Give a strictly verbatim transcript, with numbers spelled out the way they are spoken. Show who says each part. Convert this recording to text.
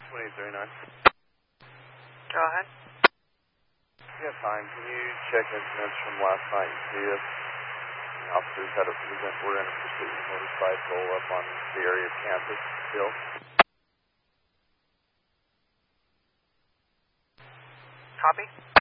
Speaker 1: twenty thirty-nine.
Speaker 2: Go ahead.
Speaker 1: Yeah, fine. Can you check incidents from last night and see if the officers had a present were in a pursuit of motorcycle up on the area of campus hill?
Speaker 2: Copy.